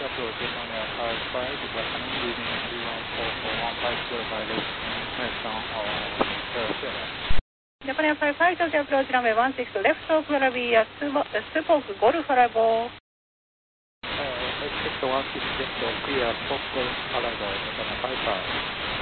approach Japan Air 55, requesting leaving 314415 by the Mason or Sarasota. Japan Air 55, Tokyo approach runway 16 left, so will be a Spoke Golf arrival. Expect 16 left, clear Spoke Golf arrival, Japan Air 55.